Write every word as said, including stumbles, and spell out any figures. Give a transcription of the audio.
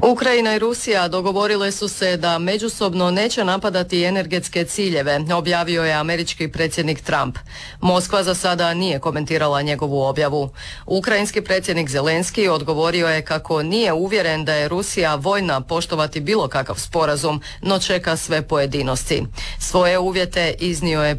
Ukrajina i Rusija dogovorile su se da međusobno neće napadati energetske ciljeve, objavio je američki predsjednik Trump. Moskva za sada nije komentirala njegovu objavu. Ukrajinski predsjednik Zelenski odgovorio je kako nije uvjeren da je Rusija voljna poštovati bilo kakav sporazum, no čeka sve pojedinosti. Svoje uvjete iznio je